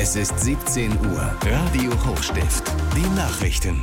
Es ist 17 Uhr. Radio Hochstift. Die Nachrichten.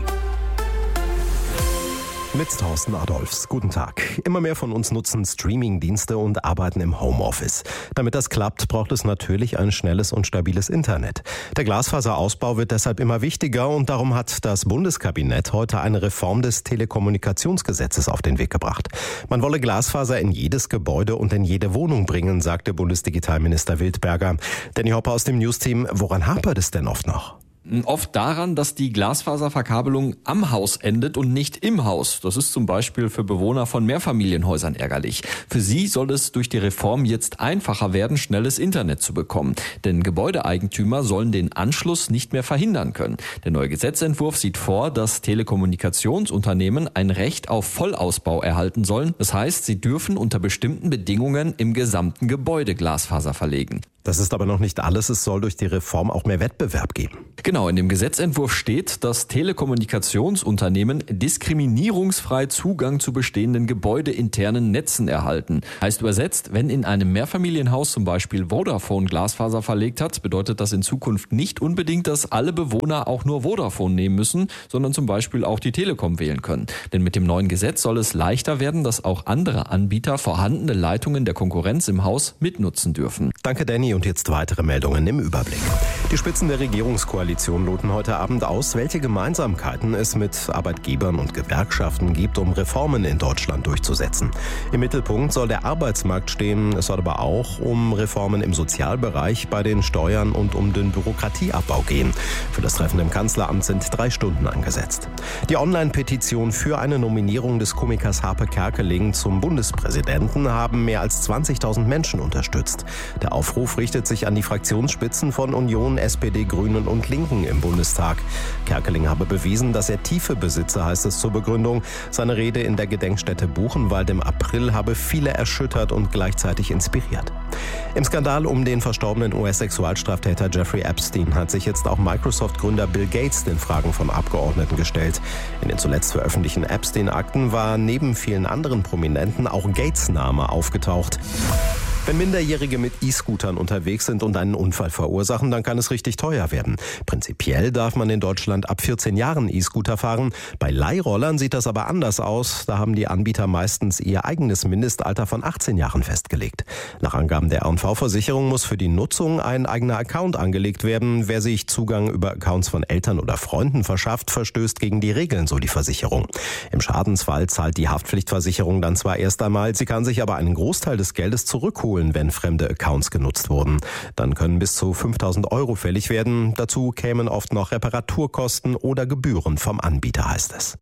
Mit Thorsten Adolfs. Guten Tag. Immer mehr von uns nutzen Streaming-Dienste und arbeiten im Homeoffice. Damit das klappt, braucht es natürlich ein schnelles und stabiles Internet. Der Glasfaserausbau wird deshalb immer wichtiger und darum hat das Bundeskabinett heute eine Reform des Telekommunikationsgesetzes auf den Weg gebracht. Man wolle Glasfaser in jedes Gebäude und in jede Wohnung bringen, sagte Bundesdigitalminister Wildberger. Danny Hopper aus dem News-Team, woran hapert es denn oft noch? Oft daran, dass die Glasfaserverkabelung am Haus endet und nicht im Haus. Das ist zum Beispiel für Bewohner von Mehrfamilienhäusern ärgerlich. Für sie soll es durch die Reform jetzt einfacher werden, schnelles Internet zu bekommen. Denn Gebäudeeigentümer sollen den Anschluss nicht mehr verhindern können. Der neue Gesetzentwurf sieht vor, dass Telekommunikationsunternehmen ein Recht auf Vollausbau erhalten sollen. Das heißt, sie dürfen unter bestimmten Bedingungen im gesamten Gebäude Glasfaser verlegen. Das ist aber noch nicht alles. Es soll durch die Reform auch mehr Wettbewerb geben. Genau, in dem Gesetzentwurf steht, dass Telekommunikationsunternehmen diskriminierungsfrei Zugang zu bestehenden gebäudeinternen Netzen erhalten. Heißt übersetzt, wenn in einem Mehrfamilienhaus zum Beispiel Vodafone Glasfaser verlegt hat, bedeutet das in Zukunft nicht unbedingt, dass alle Bewohner auch nur Vodafone nehmen müssen, sondern zum Beispiel auch die Telekom wählen können. Denn mit dem neuen Gesetz soll es leichter werden, dass auch andere Anbieter vorhandene Leitungen der Konkurrenz im Haus mitnutzen dürfen. Danke, Danny. Und jetzt weitere Meldungen im Überblick. Die Spitzen der Regierungskoalition loten heute Abend aus, welche Gemeinsamkeiten es mit Arbeitgebern und Gewerkschaften gibt, um Reformen in Deutschland durchzusetzen. Im Mittelpunkt soll der Arbeitsmarkt stehen. Es soll aber auch um Reformen im Sozialbereich, bei den Steuern und um den Bürokratieabbau gehen. Für das Treffen im Kanzleramt sind 3 Stunden angesetzt. Die Online-Petition für eine Nominierung des Komikers Harpe Kerkeling zum Bundespräsidenten haben mehr als 20.000 Menschen unterstützt. Der Aufruf richtet sich an die Fraktionsspitzen von Union, SPD, Grünen und Linken im Bundestag. Kerkeling habe bewiesen, dass er Tiefe besitze, heißt es zur Begründung. Seine Rede in der Gedenkstätte Buchenwald im April habe viele erschüttert und gleichzeitig inspiriert. Im Skandal um den verstorbenen US-Sexualstraftäter Jeffrey Epstein hat sich jetzt auch Microsoft-Gründer Bill Gates den Fragen von Abgeordneten gestellt. In den zuletzt veröffentlichten Epstein-Akten war neben vielen anderen Prominenten auch Gates' Name aufgetaucht. Wenn Minderjährige mit E-Scootern unterwegs sind und einen Unfall verursachen, dann kann es richtig teuer werden. Prinzipiell darf man in Deutschland ab 14 Jahren E-Scooter fahren. Bei Leihrollern sieht das aber anders aus. Da haben die Anbieter meistens ihr eigenes Mindestalter von 18 Jahren festgelegt. Nach Angaben der R&V-Versicherung muss für die Nutzung ein eigener Account angelegt werden. Wer sich Zugang über Accounts von Eltern oder Freunden verschafft, verstößt gegen die Regeln, so die Versicherung. Im Schadensfall zahlt die Haftpflichtversicherung dann zwar erst einmal, sie kann sich aber einen Großteil des Geldes zurückholen, wenn fremde Accounts genutzt wurden. Dann können bis zu 5.000 € fällig werden. Dazu kämen oft noch Reparaturkosten oder Gebühren vom Anbieter, heißt es.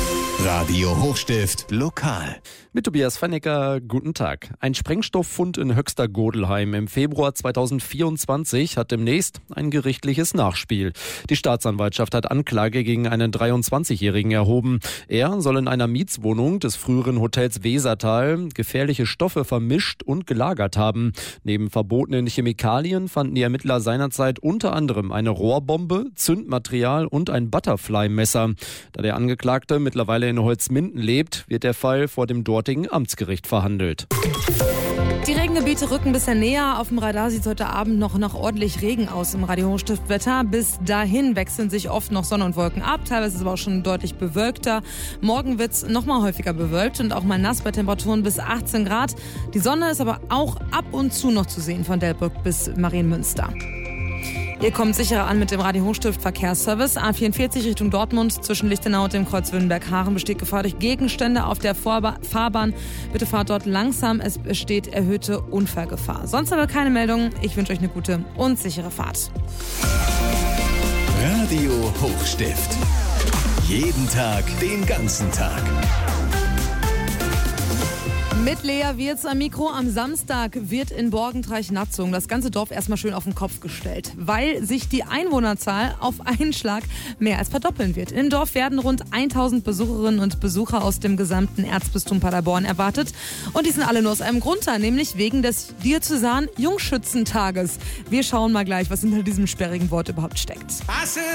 Radio Hochstift lokal. Mit Tobias Fannecker, guten Tag. Ein Sprengstofffund in Höxter-Godelheim im Februar 2024 hat demnächst ein gerichtliches Nachspiel. Die Staatsanwaltschaft hat Anklage gegen einen 23-Jährigen erhoben. Er soll in einer Mietswohnung des früheren Hotels Wesertal gefährliche Stoffe vermischt und gelagert haben. Neben verbotenen Chemikalien fanden die Ermittler seinerzeit unter anderem eine Rohrbombe, Zündmaterial und ein Butterfly-Messer. Da der Angeklagte mittlerweile in Holzminden lebt, wird der Fall vor dem dortigen Amtsgericht verhandelt. Die Regengebiete rücken bisher näher. Auf dem Radar sieht es heute Abend noch nach ordentlich Regen aus im Radio Hochstift-Wetter. Bis dahin wechseln sich oft noch Sonne und Wolken ab. Teilweise ist es aber auch schon deutlich bewölkter. Morgen wird es noch mal häufiger bewölkt und auch mal nass bei Temperaturen bis 18 Grad. Die Sonne ist aber auch ab und zu noch zu sehen von Delbrück bis Marienmünster. Ihr kommt sicherer an mit dem Radio Hochstift Verkehrsservice. A44 Richtung Dortmund zwischen Lichtenau und dem Kreuz Wünnenberg-Haaren besteht Gefahr durch Gegenstände auf der Fahrbahn. Bitte fahrt dort langsam, es besteht erhöhte Unfallgefahr. Sonst aber keine Meldungen. Ich wünsche euch eine gute und sichere Fahrt. Radio Hochstift. Jeden Tag, den ganzen Tag. Mit Lea Wirz am Mikro. Am Samstag wird in Borgentreich-Natzung das ganze Dorf erstmal schön auf den Kopf gestellt, weil sich die Einwohnerzahl auf einen Schlag mehr als verdoppeln wird. Im Dorf werden rund 1000 Besucherinnen und Besucher aus dem gesamten Erzbistum Paderborn erwartet. Und die sind alle nur aus einem Grund da, nämlich wegen des Diözesan-Jungschützentages. Wir schauen mal gleich, was hinter diesem sperrigen Wort überhaupt steckt. Passe